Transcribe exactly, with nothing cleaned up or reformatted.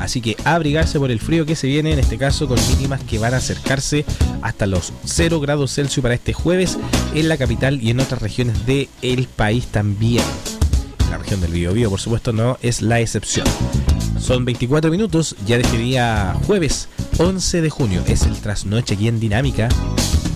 así que abrigarse por el frío que se viene, en este caso con mínimas que van a acercarse hasta los cero grados Celsius para este jueves en la capital y en otras regiones del país también. La región del Biobío, por supuesto, no es la excepción. Son veinticuatro minutos ya de este día jueves once de junio. Es el trasnoche aquí en Dinámica.